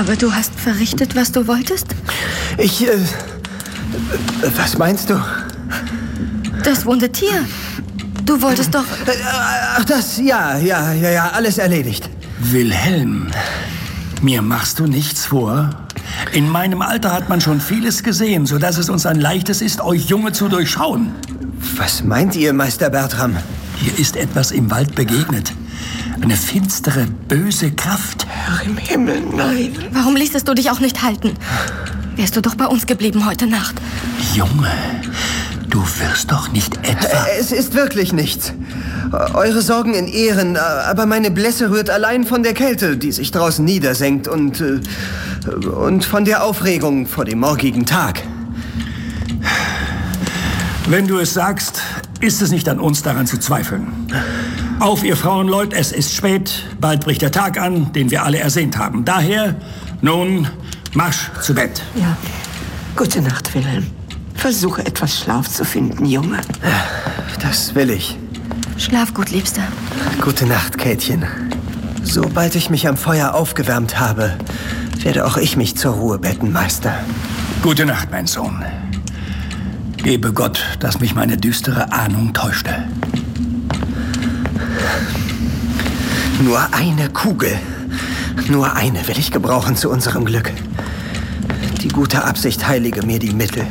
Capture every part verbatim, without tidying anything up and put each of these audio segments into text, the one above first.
Aber du hast verrichtet, was du wolltest? Ich, äh... Was meinst du? Das wunde Tier. Du wolltest doch... Ach, das, ja, ja, ja, ja, alles erledigt. Wilhelm, mir machst du nichts vor? In meinem Alter hat man schon vieles gesehen, sodass es uns ein leichtes ist, euch Junge zu durchschauen. Was meint ihr, Meister Bertram? Hier ist etwas im Wald begegnet. Eine finstere, böse Kraft. Herr im Himmel, nein. Warum ließest du dich auch nicht halten? Wärst du doch bei uns geblieben heute Nacht. Junge, du wirst doch nicht etwa... Es ist wirklich nichts. Eure Sorgen in Ehren, aber meine Blässe rührt allein von der Kälte, die sich draußen niedersenkt und... und von der Aufregung vor dem morgigen Tag. Wenn du es sagst, ist es nicht an uns, daran zu zweifeln. Auf, ihr Frauenleut, es ist spät, bald bricht der Tag an, den wir alle ersehnt haben. Daher, nun, Marsch zu Bett. Ja, gute Nacht, Wilhelm. Versuche etwas Schlaf zu finden, Junge. Das will ich. Schlaf gut, Liebster. Gute Nacht, Käthchen. Sobald ich mich am Feuer aufgewärmt habe, werde auch ich mich zur Ruhe betten, Meister. Gute Nacht, mein Sohn. Gebe Gott, dass mich meine düstere Ahnung täuschte. Nur eine Kugel. Nur eine will ich gebrauchen zu unserem Glück. Die gute Absicht heilige mir die Mittel.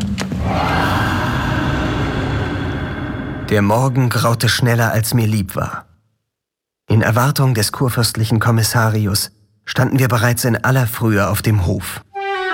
Der Morgen graute schneller, als mir lieb war. In Erwartung des kurfürstlichen Kommissarius standen wir bereits in aller Frühe auf dem Hof.